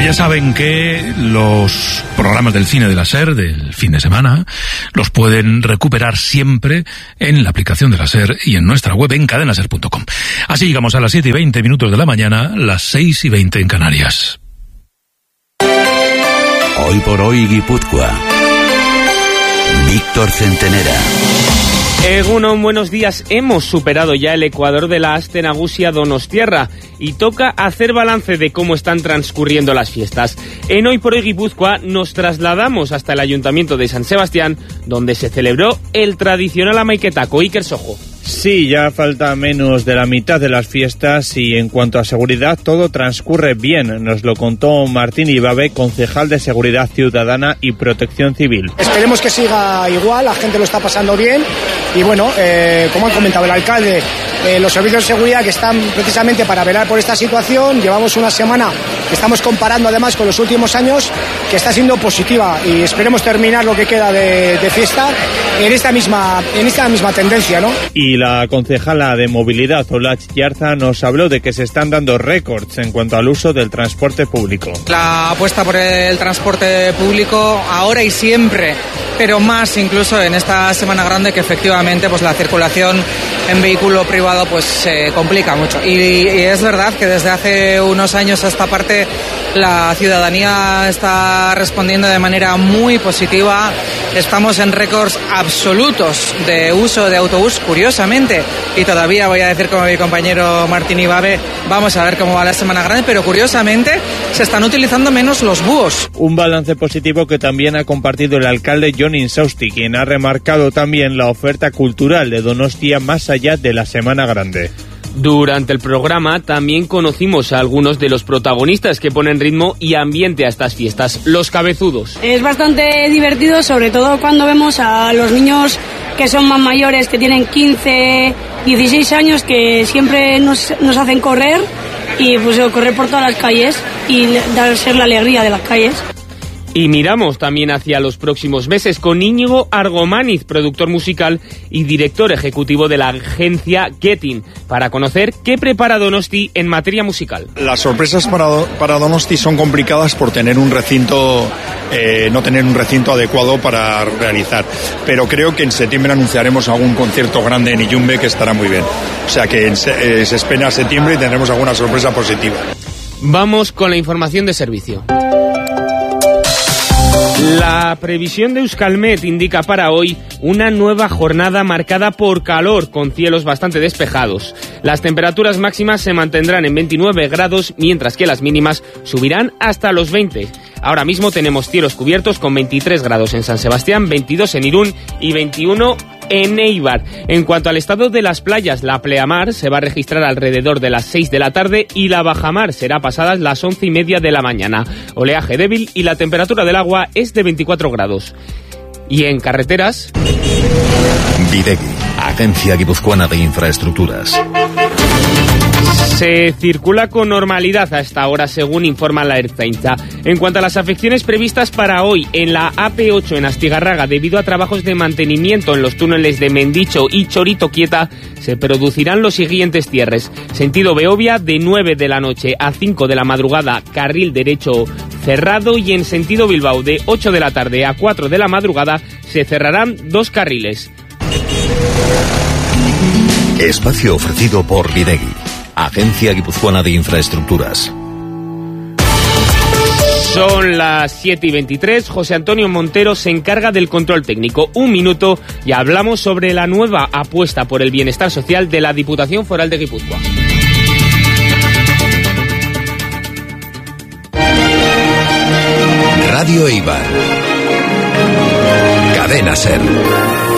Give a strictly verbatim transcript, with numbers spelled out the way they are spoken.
Ya saben que los programas del cine de la SER del fin de semana los pueden recuperar siempre en la aplicación de la SER y en nuestra web en cadena ser punto com. Así llegamos a las siete y veinte minutos de la mañana, las seis y veinte en Canarias. Hoy por hoy Guipúzcoa. Víctor Centenera. Egunon, buenos días. Hemos superado ya el ecuador de la Aste Nagusia Donostiarra y toca hacer balance de cómo están transcurriendo las fiestas. En Hoy por Hoy Guipúzcoa nos trasladamos hasta el Ayuntamiento de San Sebastián, donde se celebró el tradicional amaiquetaco. Iker Sojo. Sí, ya falta menos de la mitad de las fiestas y en cuanto a seguridad todo transcurre bien. Nos lo contó Martín Ibabe, concejal de Seguridad Ciudadana y Protección Civil. Esperemos que siga igual, la gente lo está pasando bien y bueno, eh, como ha comentado el alcalde, eh, los servicios de seguridad que están precisamente para velar por esta situación, llevamos una semana que estamos comparando además con los últimos años, que está siendo positiva y esperemos terminar lo que queda de, de fiesta en esta misma, en esta misma tendencia, ¿no? Y la concejala de Movilidad, Olach Yarza, nos habló de que se están dando récords en cuanto al uso del transporte público. La apuesta por el transporte público ahora y siempre, pero más incluso en esta Semana Grande, que efectivamente pues la circulación en vehículo privado pues se complica mucho. Y, y es verdad que desde hace unos años a esta parte la ciudadanía está respondiendo de manera muy positiva. Estamos en récords absolutos de uso de autobús, curiosamente, y todavía voy a decir como mi compañero Martín Ibabe, vamos a ver cómo va la Semana Grande, pero curiosamente se están utilizando menos los búhos. Un balance positivo que también ha compartido el alcalde Jon Insausti, quien ha remarcado también la oferta cultural de Donostia más allá de la Semana Grande. Durante el programa también conocimos a algunos de los protagonistas que ponen ritmo y ambiente a estas fiestas, los cabezudos. Es bastante divertido, sobre todo cuando vemos a los niños que son más mayores, que tienen quince, dieciséis años, que siempre nos, nos hacen correr y pues correr por todas las calles y dar ser la alegría de las calles. Y miramos también hacia los próximos meses con Íñigo Argomaniz, productor musical y director ejecutivo de la agencia Getting, para conocer qué prepara Donosti en materia musical. Las sorpresas para, para Donosti son complicadas por tener un recinto, eh, no tener un recinto adecuado para realizar. Pero creo que en septiembre anunciaremos algún concierto grande en Iyumbe que estará muy bien. O sea que en, eh, se espera septiembre y tendremos alguna sorpresa positiva. Vamos con la información de servicio. La previsión de Euskalmet indica para hoy una nueva jornada marcada por calor, con cielos bastante despejados. Las temperaturas máximas se mantendrán en veintinueve grados, mientras que las mínimas subirán hasta los veinte. Ahora mismo tenemos cielos cubiertos con veintitrés grados en San Sebastián, veintidós en Irún y veintiuno en Eibar. En cuanto al estado de las playas, la pleamar se va a registrar alrededor de las seis de la tarde y la bajamar será pasadas las once y media de la mañana. Oleaje débil y la temperatura del agua es de veinticuatro grados. Y en carreteras... Bidegui, Agencia Guipuzcoana de Infraestructuras. Se circula con normalidad a esta hora, según informa la Ertzaintza. En cuanto a las afecciones previstas para hoy en la A P ocho en Astigarraga, debido a trabajos de mantenimiento en los túneles de Mendicho y Choritoquieta, se producirán los siguientes cierres. Sentido Beovia, de nueve de la noche a cinco de la madrugada, carril derecho cerrado, y en sentido Bilbao, de ocho de la tarde a cuatro de la madrugada, se cerrarán dos carriles. Espacio ofrecido por Bidegui, Agencia Guipuzcoana de Infraestructuras. Son las siete y veintitrés, José Antonio Montero se encarga del control técnico. Un minuto y hablamos sobre la nueva apuesta por el bienestar social de la Diputación Foral de Guipúzcoa. Radio Eibar. Cadena SER.